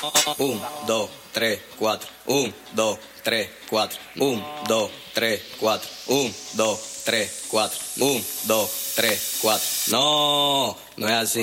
1, 2, 3, 4. 1, 2, 3, 4. 1, 2, 3, 4. 1, 2, 3, 4. 1, 2, 3, 4. No, no es así.